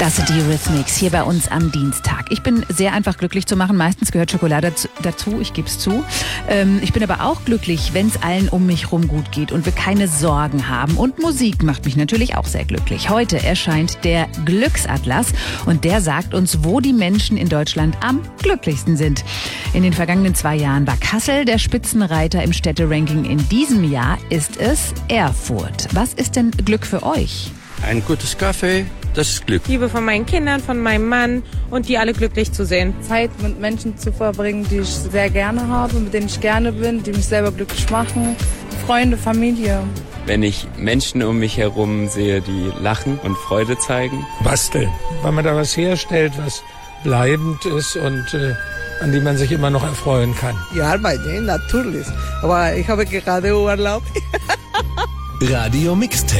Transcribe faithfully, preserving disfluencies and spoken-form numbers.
Das sind die Eurythmics hier bei uns am Dienstag. Ich bin sehr einfach glücklich zu machen. Meistens gehört Schokolade dazu, ich gebe es zu. Ähm, ich bin aber auch glücklich, wenn es allen um mich rum gut geht und wir keine Sorgen haben. Und Musik macht mich natürlich auch sehr glücklich. Heute erscheint der Glücksatlas und der sagt uns, wo die Menschen in Deutschland am glücklichsten sind. In den vergangenen zwei Jahren war Kassel der Spitzenreiter im Städteranking. In diesem Jahr ist es Erfurt. Was ist denn Glück für euch? Ein gutes Kaffee, das ist Glück. Liebe von meinen Kindern, von meinem Mann und die alle glücklich zu sehen. Zeit mit Menschen zu verbringen, die ich sehr gerne habe, mit denen ich gerne bin, die mich selber glücklich machen. Freunde, Familie. Wenn ich Menschen um mich herum sehe, die lachen und Freude zeigen. Basteln, weil man da was herstellt, was bleibend ist und äh, an die man sich immer noch erfreuen kann. Ja, arbeiten, natürlich. Aber ich habe gerade Urlaub. Radio Mixtape.